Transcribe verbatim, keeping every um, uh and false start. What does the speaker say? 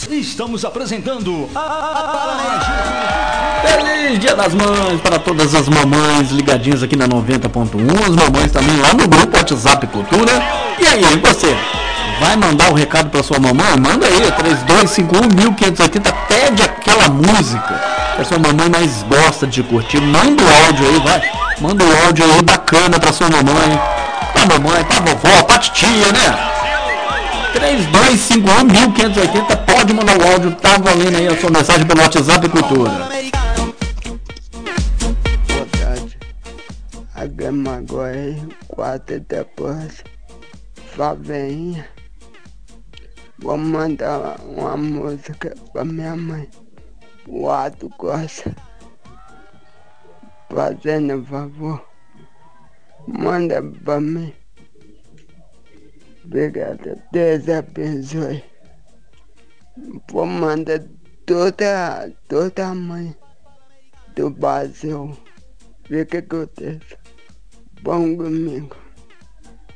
Estamos apresentando a... Feliz Dia das Mães para todas as mamães ligadinhas aqui na noventa ponto um, as mamães também lá no grupo WhatsApp Cultura. E aí, você vai mandar o um recado para sua mamãe? Manda aí, três dois cinco um, um cinco oito zero, pede aquela música que a sua mamãe mais gosta de curtir. Manda o áudio aí, vai. Manda o áudio aí bacana para sua mamãe, pra mamãe, pra vovó, pra titia, né? três dois cinco um, um cinco oito zero, pode mandar o áudio, tá valendo aí a sua mensagem pelo WhatsApp Cultura. Boa tarde, a gama agora é quatro depois, Flavinha. Vou mandar uma música pra minha mãe, o Ato Costa, fazendo favor, manda pra mim. Obrigado, Deus abençoe. Vou mandar toda, toda a mãe do Brasil. Fica com Deus. Bom domingo.